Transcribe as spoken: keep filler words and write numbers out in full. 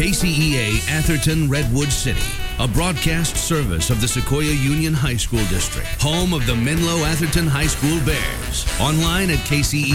K C E A Atherton Redwood City, a broadcast service of the Sequoia Union High School District, home of the Menlo Atherton High School Bears. Online at K C E A.